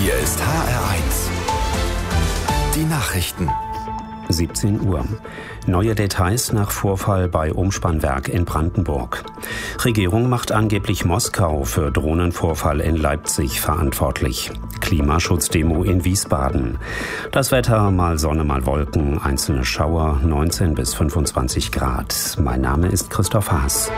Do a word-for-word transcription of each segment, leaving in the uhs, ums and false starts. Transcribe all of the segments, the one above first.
Hier ist H R eins. Die Nachrichten. siebzehn Uhr. Neue Details nach Vorfall bei Umspannwerk in Brandenburg. Regierung macht angeblich Moskau für Drohnenvorfall in Leipzig verantwortlich. Klimaschutzdemo in Wiesbaden. Das Wetter, mal Sonne, mal Wolken, einzelne Schauer, neunzehn bis fünfundzwanzig Grad. Mein Name ist Christoph Haas.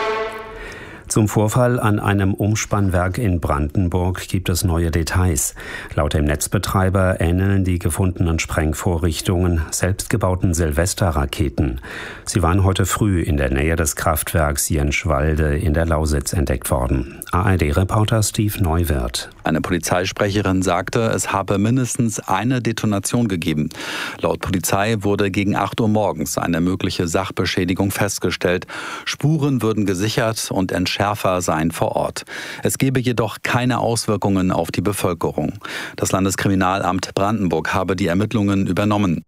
Zum Vorfall an einem Umspannwerk in Brandenburg gibt es neue Details. Laut dem Netzbetreiber ähneln die gefundenen Sprengvorrichtungen selbstgebauten Silvesterraketen. Sie waren heute früh in der Nähe des Kraftwerks Jenschwalde in der Lausitz entdeckt worden. A R D-Reporter Steve Neuwirth. Eine Polizeisprecherin sagte, es habe mindestens eine Detonation gegeben. Laut Polizei wurde gegen acht Uhr morgens eine mögliche Sachbeschädigung festgestellt. Spuren würden gesichert und entschärft. Schärfer seien vor Ort. Es gebe jedoch keine Auswirkungen auf die Bevölkerung. Das Landeskriminalamt Brandenburg habe die Ermittlungen übernommen.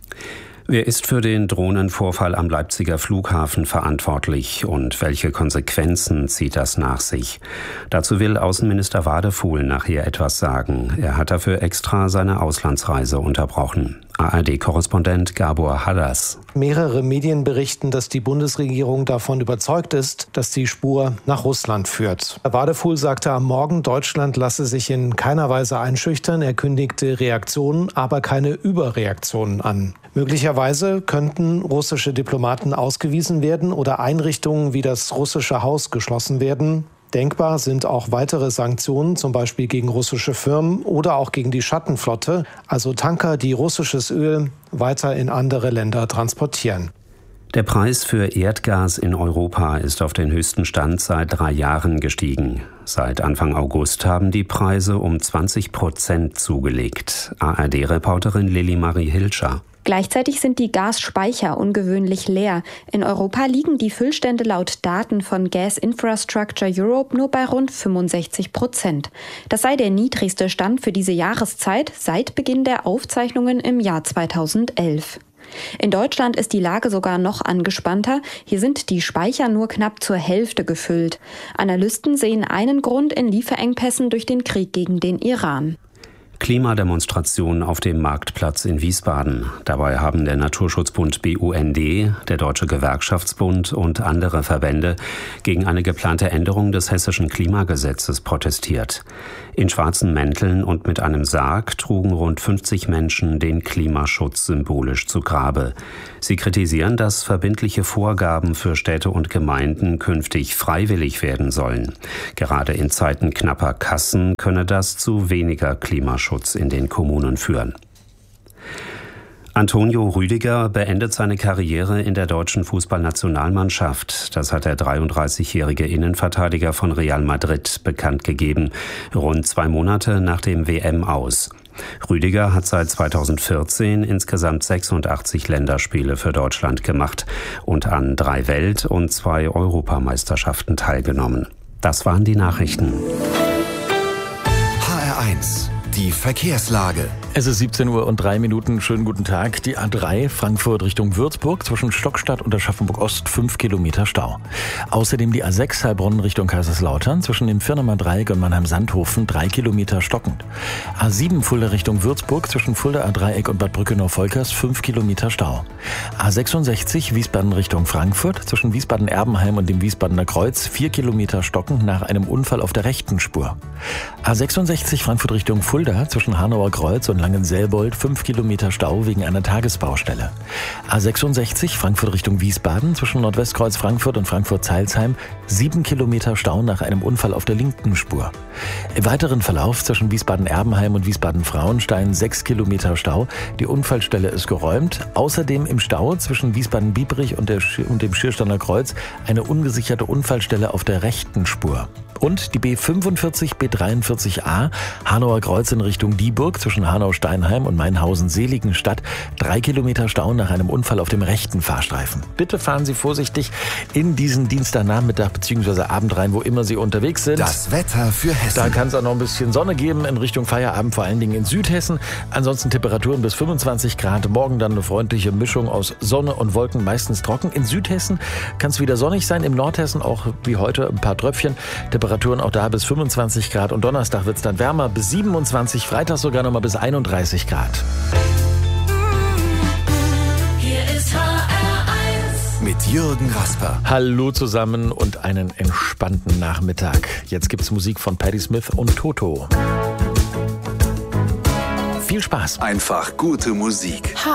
Wer ist für den Drohnenvorfall am Leipziger Flughafen verantwortlich und welche Konsequenzen zieht das nach sich? Dazu will Außenminister Wadefuhl nachher etwas sagen. Er hat dafür extra seine Auslandsreise unterbrochen. A R D-Korrespondent Gabor Hadders. Mehrere Medien berichten, dass die Bundesregierung davon überzeugt ist, dass die Spur nach Russland führt. Wadefuhl sagte am Morgen, Deutschland lasse sich in keiner Weise einschüchtern. Er kündigte Reaktionen, aber keine Überreaktionen an. Möglicherweise könnten russische Diplomaten ausgewiesen werden oder Einrichtungen wie das russische Haus geschlossen werden. Denkbar sind auch weitere Sanktionen, zum Beispiel gegen russische Firmen oder auch gegen die Schattenflotte, also Tanker, die russisches Öl weiter in andere Länder transportieren. Der Preis für Erdgas in Europa ist auf den höchsten Stand seit drei Jahren gestiegen. Seit Anfang August haben die Preise um zwanzig Prozent zugelegt. A R D-Reporterin Lilly Marie Hilscher. Gleichzeitig sind die Gasspeicher ungewöhnlich leer. In Europa liegen die Füllstände laut Daten von Gas Infrastructure Europe nur bei rund fünfundsechzig Prozent. Das sei der niedrigste Stand für diese Jahreszeit seit Beginn der Aufzeichnungen im Jahr zweitausendelf. In Deutschland ist die Lage sogar noch angespannter. Hier sind die Speicher nur knapp zur Hälfte gefüllt. Analysten sehen einen Grund in Lieferengpässen durch den Krieg gegen den Iran. Klimademonstration auf dem Marktplatz in Wiesbaden. Dabei haben der Naturschutzbund B U N D, der Deutsche Gewerkschaftsbund und andere Verbände gegen eine geplante Änderung des hessischen Klimagesetzes protestiert. In schwarzen Mänteln und mit einem Sarg trugen rund fünfzig Menschen den Klimaschutz symbolisch zu Grabe. Sie kritisieren, dass verbindliche Vorgaben für Städte und Gemeinden künftig freiwillig werden sollen. Gerade in Zeiten knapper Kassen könne das zu weniger Klimaschutz in den Kommunen führen. Antonio Rüdiger beendet seine Karriere in der deutschen Fußballnationalmannschaft. Das hat der dreiunddreißigjährige Innenverteidiger von Real Madrid bekannt gegeben, rund zwei Monate nach dem W M-Aus. Rüdiger hat seit zweitausendvierzehn insgesamt sechsundachtzig Länderspiele für Deutschland gemacht und an drei Welt- und zwei Europameisterschaften teilgenommen. Das waren die Nachrichten. H R eins. Die Verkehrslage. Es ist siebzehn Uhr und drei Minuten. Schönen guten Tag. Die A drei Frankfurt Richtung Würzburg zwischen Stockstadt und Aschaffenburg-Ost fünf Kilometer Stau. Außerdem die A sechs Heilbronn Richtung Kaiserslautern zwischen dem Firnemer Dreieck und Mannheim-Sandhofen drei Kilometer stockend. A sieben Fulda Richtung Würzburg zwischen Fulda A-Dreieck und Bad Brückenau-Volkers fünf Kilometer Stau. A sechsundsechzig Wiesbaden Richtung Frankfurt zwischen Wiesbaden-Erbenheim und dem Wiesbadener Kreuz vier Kilometer stockend nach einem Unfall auf der rechten Spur. A sechsundsechzig Frankfurt Richtung Fulda zwischen Hanauer Kreuz und Langenselbold fünf Kilometer Stau wegen einer Tagesbaustelle. A sechsundsechzig Frankfurt Richtung Wiesbaden zwischen Nordwestkreuz Frankfurt und Frankfurt-Zeilsheim sieben Kilometer Stau nach einem Unfall auf der linken Spur. Im weiteren Verlauf zwischen Wiesbaden-Erbenheim und Wiesbaden-Frauenstein sechs Kilometer Stau. Die Unfallstelle ist geräumt. Außerdem im Stau zwischen Wiesbaden-Biebrich und, der Sch- und dem Schiersteiner Kreuz eine ungesicherte Unfallstelle auf der rechten Spur. Und die B fünfundvierzig B dreiundvierzig A Hanauer Kreuz in Richtung Dieburg zwischen Hanau-Steinheim und Mainhausen-Seligenstadt. Drei Kilometer Stau nach einem Unfall auf dem rechten Fahrstreifen. Bitte fahren Sie vorsichtig in diesen Dienstagnachmittag bzw. Abend rein, wo immer Sie unterwegs sind. Das Wetter für Hessen. Da kann es auch noch ein bisschen Sonne geben in Richtung Feierabend, vor allen Dingen in Südhessen. Ansonsten Temperaturen bis fünfundzwanzig Grad. Morgen dann eine freundliche Mischung aus Sonne und Wolken, meistens trocken. In Südhessen kann es wieder sonnig sein, im Nordhessen auch wie heute ein paar Tröpfchen. Temperaturen Temperaturen auch da bis fünfundzwanzig Grad und Donnerstag wird es dann wärmer bis siebenundzwanzig, Freitag sogar noch mal bis einunddreißig Grad. Hier ist H R eins mit Jürgen Rasper. Hallo zusammen und einen entspannten Nachmittag. Jetzt gibt's Musik von Patti Smith und Toto. Viel Spaß. Einfach gute Musik. H